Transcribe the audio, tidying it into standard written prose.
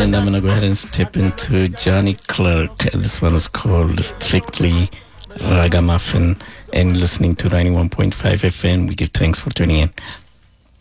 And I'm going to go ahead and step into Johnny Clark. This one is called Strictly Ragamuffin. And listening to 91.5 FM, we give thanks for tuning in.